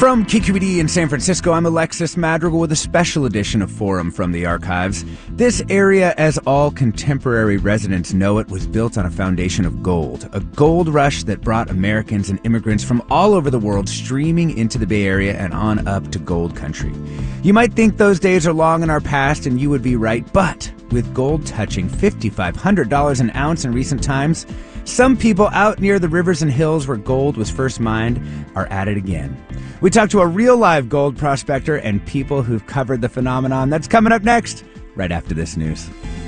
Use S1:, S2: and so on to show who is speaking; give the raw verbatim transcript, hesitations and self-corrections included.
S1: From K Q B D in San Francisco, I'm Alexis Madrigal with a special edition of Forum from the Archives. This area, as all contemporary residents know it, was built on a foundation of gold. A gold rush that brought Americans and immigrants from all over the world streaming into the Bay Area and on up to gold country. You might think those days are long in our past, and you would be right, but with gold touching five thousand five hundred dollars an ounce in recent times, some people out near the rivers and hills where gold was first mined are at it again. We talked to a real live gold prospector and people who've covered the phenomenon. That's coming up next, right after this news.